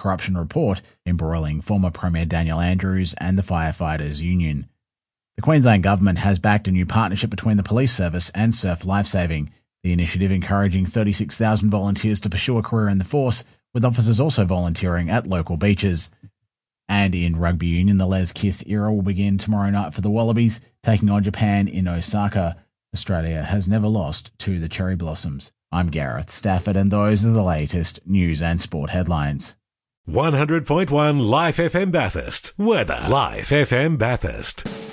corruption report embroiling former Premier Daniel Andrews and the Firefighters Union. The Queensland Government has backed a new partnership between the Police Service and Surf Lifesaving, the initiative encouraging 36,000 volunteers to pursue a career in the force, with officers also volunteering at local beaches. And in rugby union, the Les Kiss era will begin tomorrow night for the Wallabies, taking on Japan in Osaka. Australia has never lost to the Cherry Blossoms. I'm Gareth Stafford, and those are the latest news and sport headlines. 100.1 Life FM Bathurst. Weather. Life FM Bathurst.